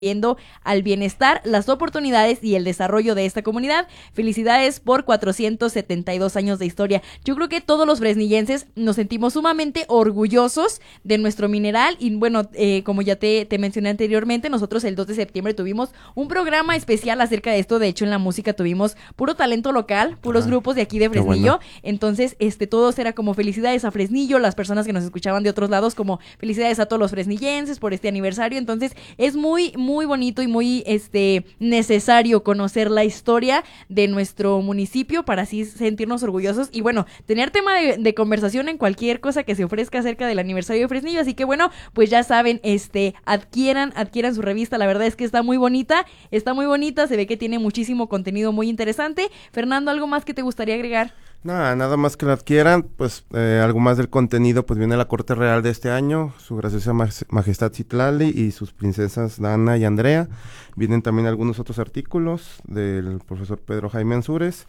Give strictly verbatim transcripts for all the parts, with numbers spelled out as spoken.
al bienestar, las oportunidades y el desarrollo de esta comunidad. Felicidades por cuatrocientos setenta y dos años de historia. Yo creo que todos los fresnillenses nos sentimos sumamente orgullosos de nuestro mineral y bueno, eh, como ya te, te mencioné anteriormente, nosotros el dos de septiembre tuvimos un programa especial acerca de esto. De hecho, en la música tuvimos puro talento local, puros ah, grupos de aquí de Fresnillo. Bueno. Entonces, este, todos era como felicidades a Fresnillo, las personas que nos escuchaban de otros lados como felicidades a todos los fresnillenses por este aniversario. Entonces, es muy, muy muy bonito y muy este necesario conocer la historia de nuestro municipio para así sentirnos orgullosos y bueno, tener tema de, de conversación en cualquier cosa que se ofrezca acerca del aniversario de Fresnillo, así que bueno, pues ya saben, este, adquieran, adquieran su revista, la verdad es que está muy bonita, está muy bonita, se ve que tiene muchísimo contenido muy interesante. Fernando, ¿algo más que te gustaría agregar? Nada, nada más que lo adquieran, pues eh, algo más del contenido, pues viene la Corte Real de este año, su graciosa majestad Citlali y sus princesas Dana y Andrea, vienen también algunos otros artículos del profesor Pedro Jaime Ansúrez,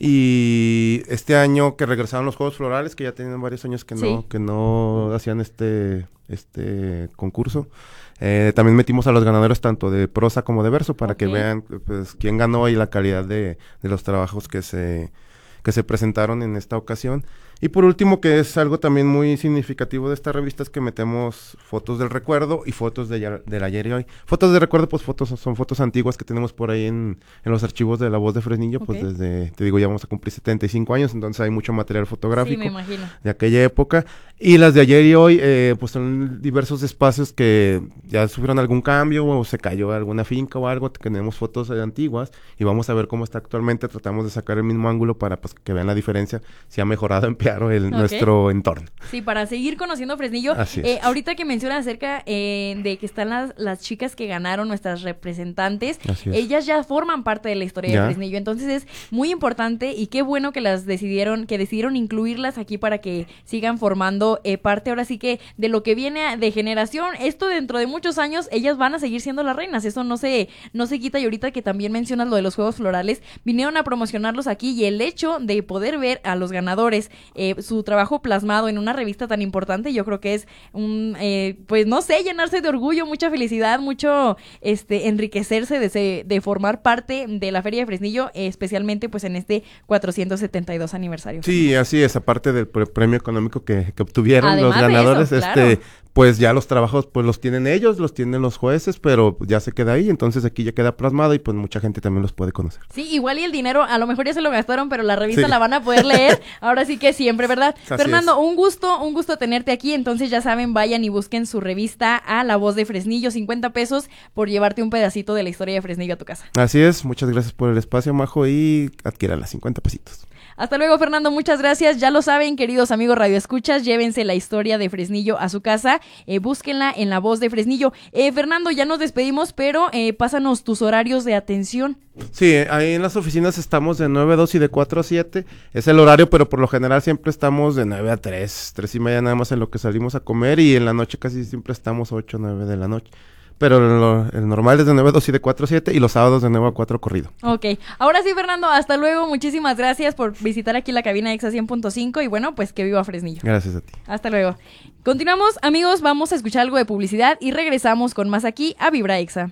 y este año que regresaron los Juegos Florales, que ya tenían varios años que no, sí. que no hacían este, este concurso, eh, también metimos a los ganadores tanto de prosa como de verso, para okay. que vean pues quién ganó y la calidad de, de los trabajos que se... que se presentaron en esta ocasión. Y por último, que es algo también muy significativo de esta revista, es que metemos fotos del recuerdo y fotos de ayer, del ayer y hoy. Fotos de recuerdo, pues fotos son fotos antiguas que tenemos por ahí en, en los archivos de La Voz de Fresnillo, okay. pues desde, te digo, ya vamos a cumplir setenta y cinco años, entonces hay mucho material fotográfico sí, me imagino. de aquella época. Y las de ayer y hoy, eh, pues son diversos espacios que ya sufrieron algún cambio o se cayó alguna finca o algo, tenemos fotos eh, antiguas y vamos a ver cómo está actualmente, tratamos de sacar el mismo ángulo para pues, que vean la diferencia, si ha mejorado en peor el, okay. nuestro entorno. Sí, para seguir conociendo Fresnillo. Así es. Eh, ahorita que mencionas acerca eh, de que están las, las chicas que ganaron, nuestras representantes, ellas ya forman parte de la historia ya. de Fresnillo, entonces es muy importante y qué bueno que las decidieron, que decidieron incluirlas aquí para que sigan formando eh, parte ahora sí que de lo que viene de generación. Esto dentro de muchos años, ellas van a seguir siendo las reinas, eso no se, no se quita. Y ahorita que también mencionas lo de los Juegos Florales, vinieron a promocionarlos aquí y el hecho de poder ver a los ganadores eh, su trabajo plasmado en una revista tan importante, yo creo que es un, eh, pues no sé, llenarse de orgullo, mucha felicidad, mucho este enriquecerse de, se, de formar parte de la Feria de Fresnillo, eh, especialmente pues en este cuatrocientos setenta y dos aniversario. Sí, así es, aparte del pre- premio económico que, que obtuvieron Además los ganadores, eso, claro. este, pues ya los trabajos pues los tienen ellos, los tienen los jueces, pero ya se queda ahí, entonces aquí ya queda plasmado y pues mucha gente también los puede conocer. Sí, igual y el dinero a lo mejor ya se lo gastaron, pero la revista sí. la van a poder leer, ahora sí que siempre, ¿verdad? Así Fernando, es. un gusto, un gusto tenerte aquí, entonces ya saben, vayan y busquen su revista a La Voz de Fresnillo, cincuenta pesos por llevarte un pedacito de la historia de Fresnillo a tu casa. Así es, muchas gracias por el espacio, Majo, y adquieran las cincuenta pesitos. Hasta luego, Fernando, muchas gracias. Ya lo saben, queridos amigos radioescuchas, llévense la historia de Fresnillo a su casa, eh, búsquenla en La Voz de Fresnillo. Eh, Fernando, ya nos despedimos, pero eh, pásanos tus horarios de atención. Sí, ahí en las oficinas estamos de nueve a dos y de cuatro a siete, es el horario, pero por lo general siempre estamos de nueve a tres, tres y media nada más en lo que salimos a comer, y en la noche casi siempre estamos ocho, nueve de la noche. Pero lo, el normal es de nueve a dos y de cuatro a siete, y los sábados de nueve a cuatro corrido. Ok, ahora sí, Fernando, hasta luego, muchísimas gracias por visitar aquí la cabina Exa cien punto cinco, y bueno, pues que viva Fresnillo. Gracias a ti. Hasta luego. Continuamos, amigos, vamos a escuchar algo de publicidad y regresamos con más aquí a Vibra Exa.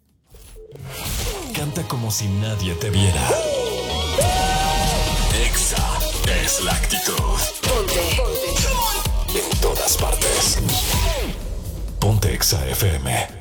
Canta como si nadie te viera. Exa es la actitud. Ponte, ponte. En todas partes. Ponte Exa F M.